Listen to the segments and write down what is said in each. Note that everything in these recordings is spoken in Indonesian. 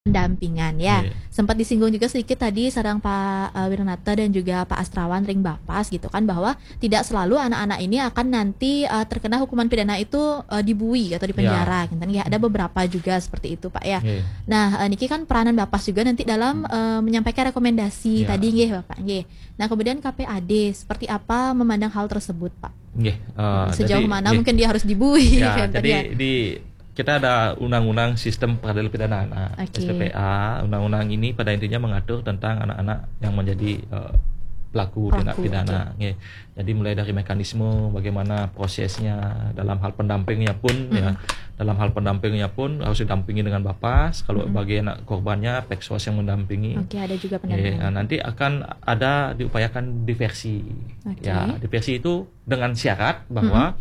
pendampingan ya. Sempat disinggung juga sedikit tadi sarang Pak Wirnata dan juga Pak Astrawan Ring Bapas gitu kan, bahwa tidak selalu anak-anak ini akan nanti terkena hukuman pidana itu dibui atau dipenjara gitu kan ya. Ada beberapa juga seperti itu Pak ya. Nah, niki kan peranan Bapas juga nanti dalam menyampaikan rekomendasi tadi nggih Bapak nggih. Nah, kemudian KPAD seperti apa memandang hal tersebut Pak? Sejauh mana mungkin dia harus dibui jadi kita ada undang-undang sistem peradilan pidana anak, SPPA. Undang-undang ini pada intinya mengatur tentang anak-anak yang menjadi pelaku tindak pidana. Jadi mulai dari mekanisme bagaimana prosesnya dalam hal pendampingnya pun dalam hal pendampingnya pun harus didampingi dengan Bapas. Kalau bagi anak korbannya Peksos yang mendampingi. Ada juga pendampingan. Nanti akan ada diupayakan diversi. Diversi itu dengan syarat bahwa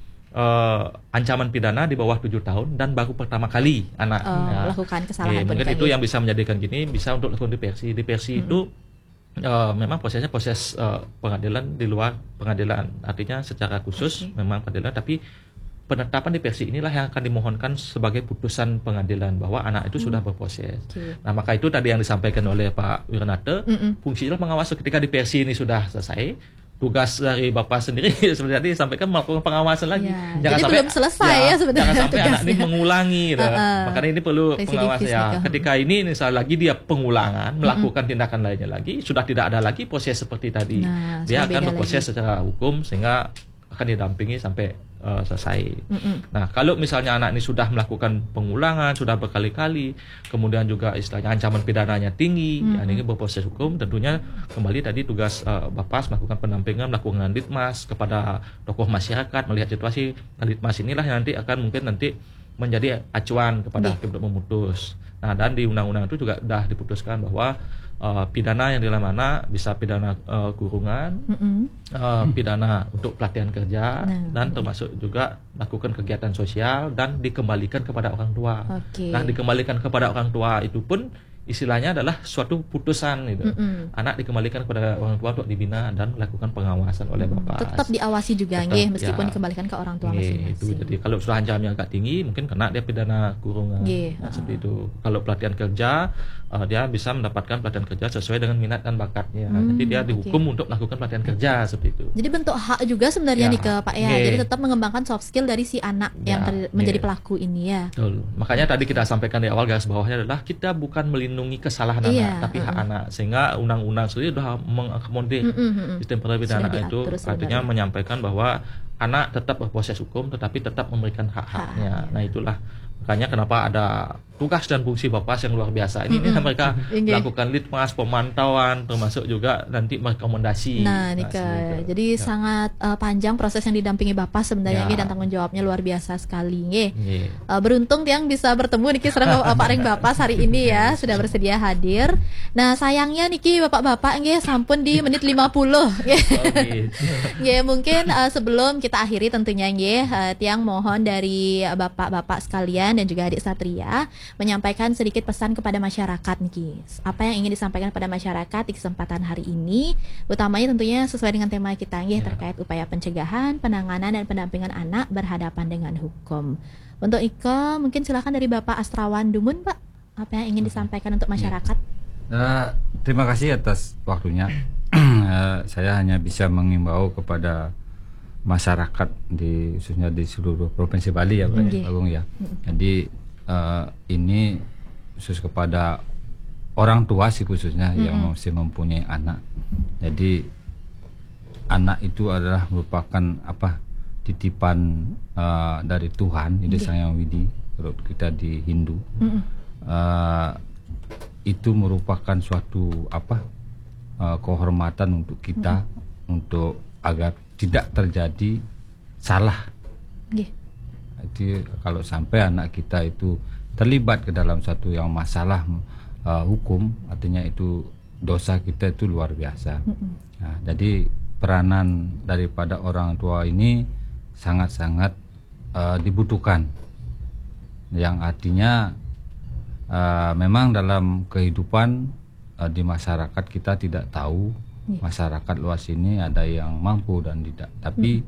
ancaman pidana di bawah 7 tahun dan baru pertama kali anak melakukan kesalahan. Mungkin itu yang bisa menjadikan gini, bisa untuk lakukan diversi. Diversi itu memang prosesnya proses pengadilan di luar pengadilan, artinya secara khusus memang pengadilan, tapi penetapan diversi inilah yang akan dimohonkan sebagai putusan pengadilan bahwa anak itu sudah berproses. Nah, maka itu tadi yang disampaikan oleh Pak Wirnata, fungsinya mengawasi ketika diversi ini sudah selesai. Tugas dari Bapak sendiri seperti tadi sampaikan melakukan pengawasan lagi. Jangan sampai belum selesai sebenarnya. Jangan sampai anak ini mengulangi. Makanya ini perlu pengawasan. Ketika ini misalnya lagi dia pengulangan, melakukan tindakan lainnya lagi, sudah tidak ada lagi proses seperti tadi. Dia akan berproses secara hukum sehingga akan didampingi sampai selesai. Nah, kalau misalnya anak ini sudah melakukan pengulangan, sudah berkali-kali, kemudian juga istilahnya ancaman pidananya tinggi, ini berproses hukum, tentunya kembali tadi tugas Bapas melakukan pendampingan, melakukan litmas kepada tokoh masyarakat, melihat situasi. Litmas inilah yang nanti akan mungkin nanti menjadi acuan kepada hakim untuk memutus. Nah, dan di undang-undang itu juga sudah diputuskan bahwa pidana yang dalam anak bisa pidana kurungan, pidana untuk pelatihan kerja, dan termasuk juga melakukan kegiatan sosial dan dikembalikan kepada orang tua. Nah, dikembalikan kepada orang tua itu pun istilahnya adalah suatu putusan gitu. Anak dikembalikan kepada orang tua untuk dibina dan melakukan pengawasan oleh Bapak. Tetap diawasi juga meskipun dikembalikan ke orang tua masing-masing. Jadi kalau sudah ancamannya agak tinggi mungkin kena dia pidana kurungan. Seperti itu. Kalau pelatihan kerja dia bisa mendapatkan pelatihan kerja sesuai dengan minat dan bakatnya. Jadi dia dihukum untuk melakukan pelatihan kerja seperti itu. Jadi bentuk hak juga sebenarnya nih ke Pak ya. Jadi tetap mengembangkan soft skill dari si anak yang menjadi pelaku ini ya. Betul. Makanya tadi kita sampaikan di awal garis bawahnya adalah kita bukan melindungi kesalahan anak, tapi hak anak. Sehingga undang-undang sendiri sudah mengakomodir sistem peradilan anak itu, artinya menyampaikan bahwa anak tetap berproses hukum, tetapi tetap memberikan hak-haknya. Nah, itulah makanya kenapa ada tugas dan fungsi Bapas yang luar biasa. Ini mereka melakukan litmas, pemantauan, termasuk juga nanti merekomendasi. Nah, jadi sangat panjang proses yang didampingi Bapas sebenarnya dan tanggung jawabnya luar biasa sekali. Beruntung yang bisa bertemu niki sareng Pak Ring Bapas hari ini ya, sudah bersedia hadir. Nah, sayangnya niki Bapak-bapak nggih sampun di menit 50. Mungkin sebelum kita akhiri tentunya tiang mohon dari Bapak-bapak sekalian dan juga adik Satria menyampaikan sedikit pesan kepada masyarakat nih. Apa yang ingin disampaikan kepada masyarakat di kesempatan hari ini, utamanya tentunya sesuai dengan tema kita terkait upaya pencegahan, penanganan dan pendampingan anak berhadapan dengan hukum. Untuk Iko, mungkin silakan dari Bapak Astrawan Dumun, Pak. Apa yang ingin disampaikan untuk masyarakat? Terima kasih atas waktunya. Saya hanya bisa mengimbau kepada masyarakat khususnya di seluruh provinsi Bali ya Pak Agung ya. Jadi ini khusus kepada orang tua sih khususnya yang masih mempunyai anak. Jadi anak itu adalah merupakan titipan dari Tuhan, Ida Sang Yang Widi menurut kita di Hindu. Itu merupakan suatu kehormatan untuk kita untuk agar tidak terjadi salah. Jadi kalau sampai anak kita itu terlibat ke dalam satu yang masalah hukum, artinya itu dosa kita itu luar biasa. Nah, jadi peranan daripada orang tua ini sangat-sangat dibutuhkan. Yang artinya memang dalam kehidupan di masyarakat kita tidak tahu masyarakat luas ini ada yang mampu dan tidak. Tapi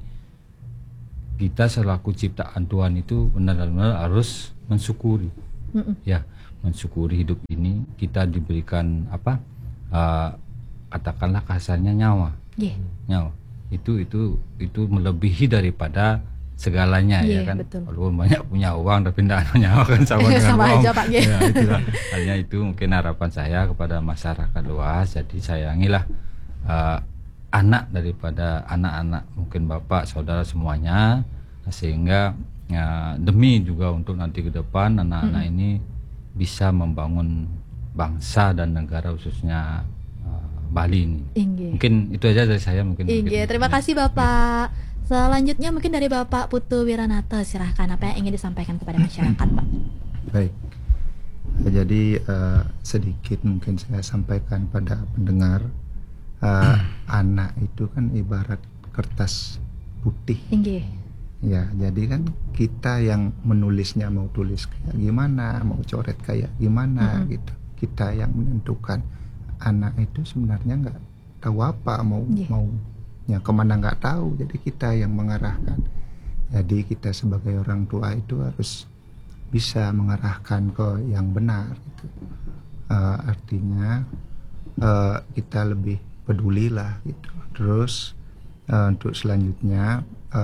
kita selaku ciptaan Tuhan itu benar-benar harus mensyukuri. Ya, mensyukuri hidup ini. Kita diberikan katakanlah kasarnya nyawa. Nyawa itu melebihi daripada segalanya, ya kan. Betul. Walaupun banyak punya uang tapi tidak ada nyawa kan sama dengan sama uang. aja, Pak. Ya, itulah. Hanya itu mungkin harapan saya kepada masyarakat luas. Jadi sayangilah anak daripada anak-anak, mungkin bapak, saudara semuanya, sehingga demi juga untuk nanti ke depan anak-anak ini bisa membangun bangsa dan negara, khususnya Bali ini. Mungkin itu aja dari saya. Mungkin terima kasih Bapak. Selanjutnya mungkin dari Bapak Putu Wiranata, silahkan, apa yang ingin disampaikan kepada masyarakat, Pak? Baik, jadi sedikit mungkin saya sampaikan pada pendengar. Anak itu kan ibarat kertas putih. Ya, jadi kan kita yang menulisnya, mau tulis kayak gimana, mau coret kayak gimana gitu. Kita yang menentukan. Anak itu sebenarnya nggak tahu apa maunya kemana, nggak tahu. Jadi kita yang mengarahkan. Jadi kita sebagai orang tua itu harus bisa mengarahkan ke yang benar gitu. Artinya kita lebih pedulilah gitu. Terus untuk selanjutnya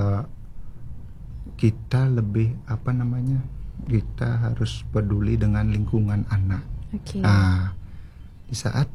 kita lebih kita harus peduli dengan lingkungan anak. Di saat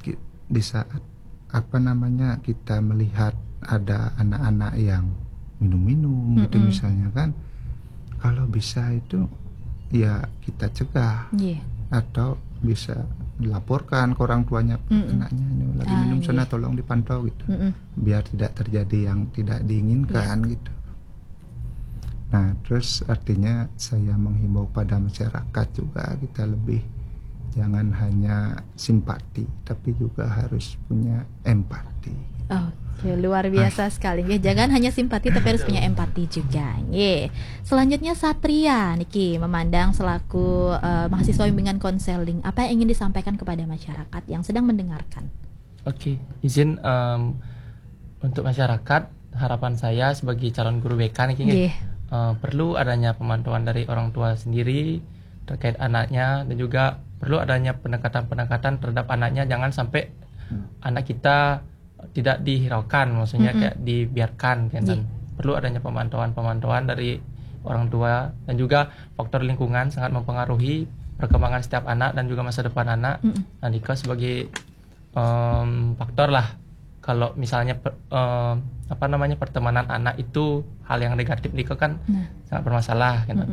kita melihat ada anak-anak yang minum-minum gitu misalnya kan, kalau bisa itu ya kita cegah, atau bisa dilaporkan ke orang tuanya, anaknya ini lagi minum sana, tolong dipantau gitu, biar tidak terjadi yang tidak diinginkan gitu. Nah, terus artinya saya menghimbau pada masyarakat juga, kita lebih jangan hanya simpati, tapi juga harus punya empati. Oke, luar biasa sekali ya. Jangan hanya simpati tapi harus punya empati juga. Selanjutnya Satria Niki, memandang selaku mahasiswa bimbingan konseling, apa yang ingin disampaikan kepada masyarakat yang sedang mendengarkan? Oke, izin untuk masyarakat, harapan saya sebagai calon guru BK Niki, perlu adanya pemantauan dari orang tua sendiri terkait anaknya, dan juga perlu adanya pendekatan-pendekatan terhadap anaknya. Jangan sampai anak kita tidak dihiraukan, maksudnya kayak dibiarkan kan. Perlu adanya pemantauan dari orang tua, dan juga faktor lingkungan sangat mempengaruhi perkembangan setiap anak dan juga masa depan anak. Nah, Niko sebagai faktor lah. Kalau misalnya pertemanan anak itu hal yang negatif, Niko kan sangat bermasalah kan.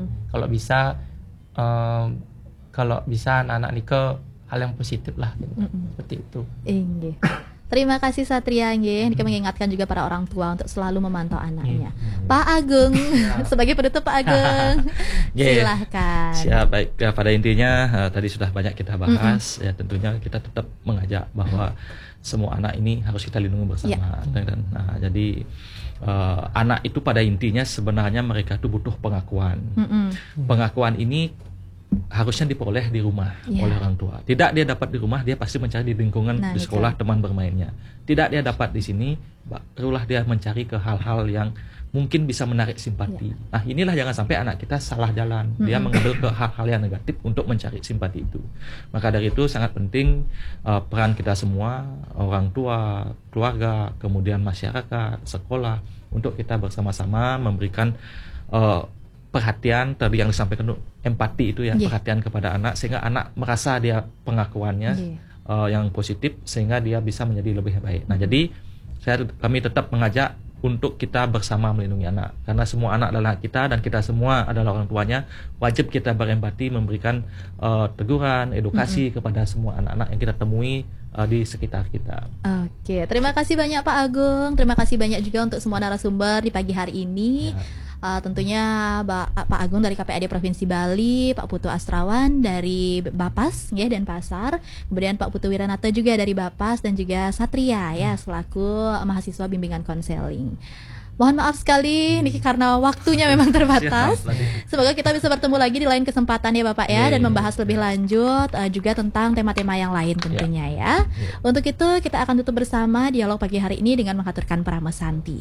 Kalau bisa anak-anak Niko hal yang positif lah gitu. Seperti itu. Terima kasih Satria Niki mengingatkan juga para orang tua untuk selalu memantau anaknya. Pak Agung, sebagai penutup Pak Agung, silahkan. Siap, baik. Ya, pada intinya tadi sudah banyak kita bahas. Ya, tentunya kita tetap mengajak bahwa semua anak ini harus kita lindungi bersama. Jadi anak itu pada intinya sebenarnya mereka itu butuh pengakuan. Pengakuan ini harusnya diperoleh di rumah oleh orang tua. Tidak dia dapat di rumah, dia pasti mencari di lingkungan, di sekolah, teman bermainnya. Tidak dia dapat di sini, barulah dia mencari ke hal-hal yang mungkin bisa menarik simpati. Nah, inilah jangan sampai anak kita salah jalan. Dia mengambil ke hal-hal yang negatif untuk mencari simpati itu. Maka dari itu sangat penting peran kita semua, orang tua, keluarga, kemudian masyarakat, sekolah, untuk kita bersama-sama memberikan perhatian tadi yang disampaikan, empati itu ya, perhatian kepada anak, sehingga anak merasa dia pengakuannya yang positif, sehingga dia bisa menjadi lebih baik. Nah, jadi kami tetap mengajak untuk kita bersama melindungi anak, karena semua anak adalah kita dan kita semua adalah orang tuanya. Wajib kita berempati, memberikan teguran, edukasi kepada semua anak-anak yang kita temui di sekitar kita. Oke, terima kasih banyak Pak Agung, terima kasih banyak juga untuk semua narasumber di pagi hari ini. Tentunya Pak Agung dari KPAD Provinsi Bali, Pak Putu Astrawan dari Bapas ya dan Pasar, kemudian Pak Putu Wiranata juga dari Bapas, dan juga Satria ya selaku mahasiswa bimbingan konseling. Mohon maaf sekali Niki karena waktunya memang terbatas. Semoga kita bisa bertemu lagi di lain kesempatan ya Bapak ya, dan membahas lebih lanjut juga tentang tema-tema yang lain tentunya ya. Untuk itu kita akan tutup bersama dialog pagi hari ini dengan mengaturkan Parama Santi.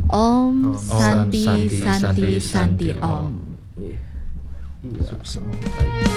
Om Santi Santi Santi Om.